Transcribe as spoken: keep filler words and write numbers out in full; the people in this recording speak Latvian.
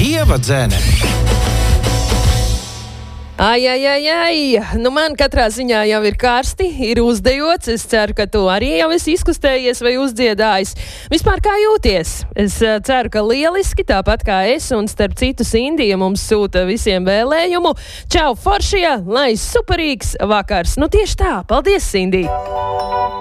Ieva Dzene. Ai, ai, ai, ai, nu man katrā ziņā jau ir karsti, ir uzdejots, es ceru, ka tu arī jau esi izkustējies vai uzdziedājis. Vispār kā jūties? Es ceru, ka lieliski, tāpat kā es, un starp citu Sindija mums sūta visiem vēlējumu. Čau, foršie, lai superīgs vakars! Nu tieši tā, paldies, Sindija!